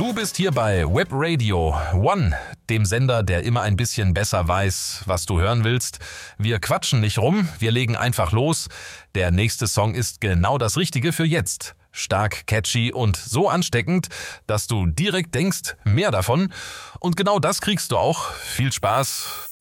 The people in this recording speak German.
Du bist hier bei Web Radio One, dem Sender, der immer ein bisschen besser weiß, was du hören willst. Wir quatschen nicht rum, wir legen einfach los. Der nächste Song ist genau das Richtige für jetzt. Stark, catchy und so ansteckend, dass du direkt denkst, mehr davon. Und genau das kriegst du auch. Viel Spaß.